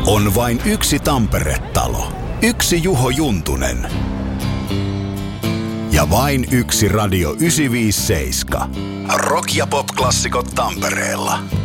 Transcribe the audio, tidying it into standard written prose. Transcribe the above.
On vain yksi Tampere-talo, yksi Juho Juntunen ja vain yksi Radio 957. Rock- ja pop-klassikot Tampereella.